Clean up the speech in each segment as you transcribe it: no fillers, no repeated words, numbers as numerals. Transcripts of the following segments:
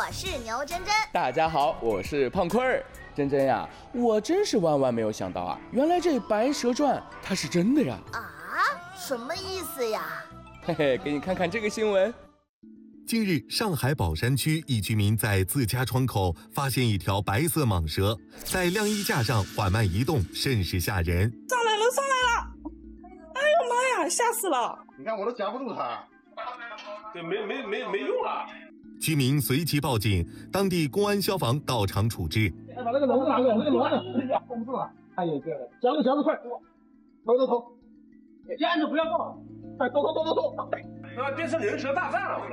是牛真真。 大家好，我是胖坤儿。真真呀，我真是万万没有想到啊，原来这《白蛇传》它是真的呀！ 啊，什么意思呀？ 嘿嘿，给你看看这个新闻。 近日，上海宝山区一居民在自家窗口发现一条白色蟒蛇，在晾衣架上缓慢移动，甚是吓人。 上来了！哎呦妈呀，吓死了！ 你看我都夹不住它， 对，没用了。 居民随即报警，当地公安消防到场处置。 把那个笼子拿过来，那个笼子，哎呀，绷不住了。哎呀，对了，夹子快，投，坚持不要动，快投。 变成人蛇大战了。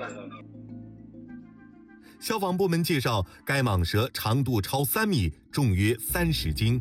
消防部门介绍，该蟒蛇长度超3米，重约30斤。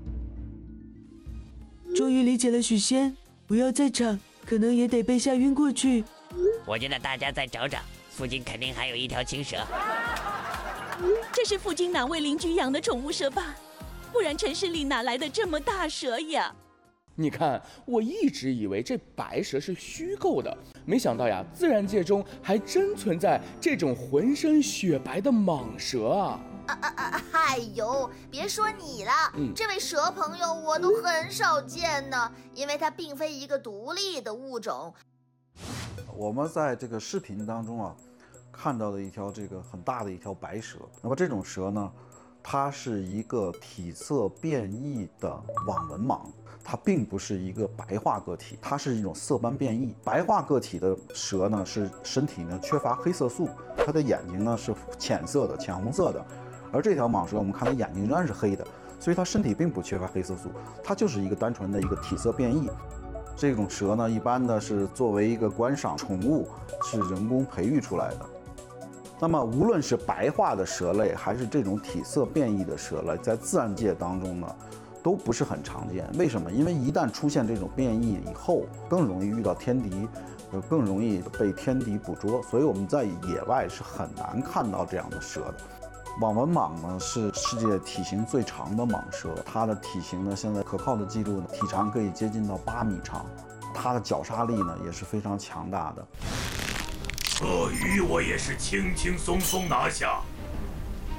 终于理解了许仙，不要再吵，可能也得被吓晕过去。 我觉得大家再找找，附近肯定还有一条青蛇。 这是附近哪位邻居养的宠物蛇吧？不然城市里哪来的这么大蛇呀？ 你看，我一直以为这白蛇是虚构的，没想到呀，自然界中还真存在这种浑身雪白的蟒蛇啊！ 哎呦，别说你了，这位蛇朋友我都很少见呢，因为它并非一个独立的物种。 我们在这个视频当中啊，看到的一条这个很大的一条白蛇。那么这种蛇呢，它是一个体色变异的网纹蟒，它并不是一个白化个体，它是一种色斑变异。白化个体的蛇呢，是身体呢缺乏黑色素，它的眼睛呢是浅色的、浅红色的。而这条蟒蛇，我们看它眼睛仍然是黑的，所以它身体并不缺乏黑色素，它就是一个单纯的一个体色变异。这种蛇呢，一般的是作为一个观赏宠物，是人工培育出来的。那么，无论是白化的蛇类，还是这种体色变异的蛇类，在自然界当中呢，都不是很常见。为什么？因为一旦出现这种变异以后，更容易遇到天敌，更容易被天敌捕捉，所以我们在野外是很难看到这样的蛇的。网纹蟒呢是世界体型最长的蟒蛇，它的体型呢现在可靠的记录呢，体长可以接近到8米长，它的绞杀力呢也是非常强大的。 鳄鱼我也是轻轻松松拿下，